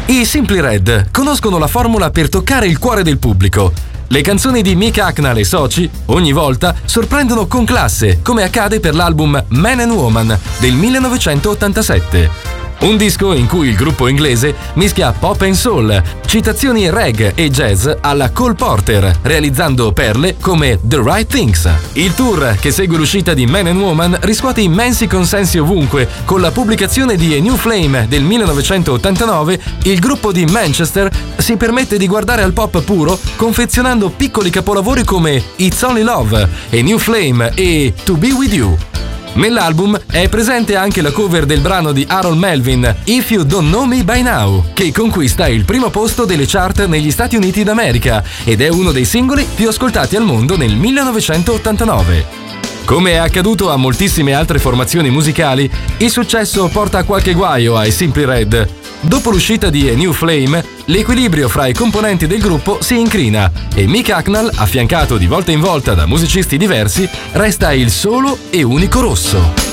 I Simply Red conoscono la formula per toccare il cuore del pubblico. Le canzoni di Mick Hucknall e soci, ogni volta, sorprendono con classe, come accade per l'album Man and Woman del 1987. Un disco in cui il gruppo inglese mischia pop and soul, citazioni reggae e jazz alla Cole Porter, realizzando perle come The Right Things. Il tour che segue l'uscita di Man and Woman riscuote immensi consensi ovunque. Con la pubblicazione di A New Flame del 1989, il gruppo di Manchester si permette di guardare al pop puro confezionando piccoli capolavori come It's Only Love, A New Flame e To Be With You. Nell'album è presente anche la cover del brano di Harold Melvin, If You Don't Know Me By Now, che conquista il primo posto delle chart negli Stati Uniti d'America ed è uno dei singoli più ascoltati al mondo nel 1989. Come è accaduto a moltissime altre formazioni musicali, il successo porta qualche guaio ai Simply Red. Dopo l'uscita di A New Flame, l'equilibrio fra i componenti del gruppo si incrina e Mick Hucknall, affiancato di volta in volta da musicisti diversi, resta il solo e unico rosso.